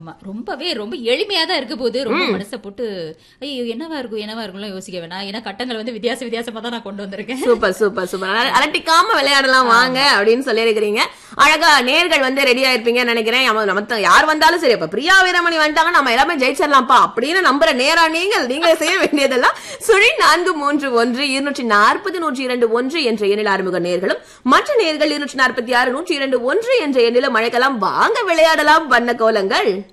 ஆமா. ரொம்ப எளிமையா தான் இருக்க போது. ரொம்ப மனச போட்டு ஐயோ என்னவா இருக்கும்லாம் யோசிக்க வேணாம். ஏன்னா கட்டங்கள் வந்து வித்தியாசமா தான் நான் கொண்டு வந்திருக்கேன். Super super super. அலட்டிக்காம விளையாடலாம் வாங்க அப்படின்னு சொல்லி இருக்கிறீங்க. அழகா நேர்கள் வந்து ரெடியா இருப்பீங்கன்னு நினைக்கிறேன். நம்ம யார் வந்தாலும் சரி, இப்ப பிரியா வீரமணி வந்துட்டாங்க நம்ம எல்லாமே ஜெயிச்சிடலாம்ப்பா அப்படின்னு நம்புற நேரா நீங்க செய்ய வேண்டியதெல்லாம் 44240 என்ற எண்ணில் அறிமுக நேர்களும் மற்ற நேர்கள் 246 102 என்ற எண்ணிலும் அழைக்கலாம். வாங்க விளையாடலாம் வண்ண கோலங்கள்.